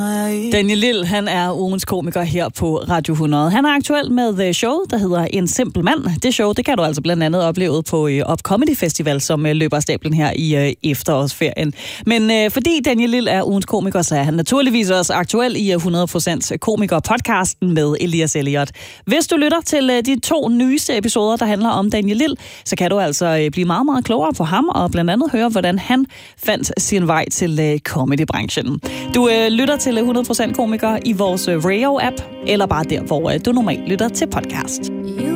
Daniel Lill, han er ugens komiker her på Radio 100. Han er aktuel med show, der hedder En Simpel Mand. Det show, det kan du altså blandt andet opleve på Up Comedy Festival, som løber af stablen her i efterårsferien. Men fordi Daniel Lill er ugens komiker, så er han naturligvis også aktuel i 100% komiker-podcasten med Elias Elliot. Hvis du lytter til de 2 nyeste episoder, der handler om Daniel Lill, så kan du altså blive meget, meget klogere på ham, og blandt andet høre, hvordan han fandt sin vej til comedybranchen. Du lytter til 100% komiker i vores Radio-app, eller bare der, hvor du normalt lytter til podcast.